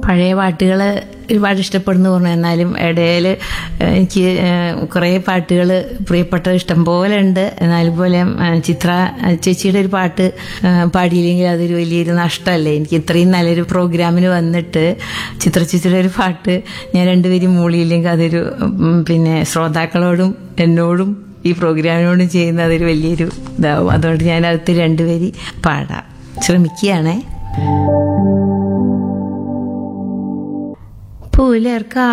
പഴയ പാട്ടുകൾ ഒരുപാട് ഇഷ്ടപ്പെടുന്നു പറഞ്ഞു. എന്നാലും ഇടയിൽ എനിക്ക് കുറേ പാട്ടുകൾ പ്രിയപ്പെട്ട ഇഷ്ടം പോലെ ഉണ്ട്. എന്നാലും പോലെ ചിത്ര ചേച്ചിയുടെ ഒരു പാട്ട് പാടിയില്ലെങ്കിൽ അതൊരു വലിയൊരു നഷ്ടമല്ലേ. എനിക്ക് ഇത്രയും നല്ലൊരു പ്രോഗ്രാമിന് വന്നിട്ട് ചിത്ര ചേച്ചിയുടെ ഒരു പാട്ട് ഞാൻ രണ്ടുപേരും മൂളിയില്ലെങ്കിൽ അതൊരു പിന്നെ ശ്രോതാക്കളോടും എന്നോടും ഈ പ്രോഗ്രാമിനോടും ചെയ്യുന്ന അതൊരു വലിയൊരു ഇതാവും. അതുകൊണ്ട് ഞാൻ അകത്ത് രണ്ടുപേരി പാടാം ശ്രമിക്കുകയാണേ. പുലർക്കാ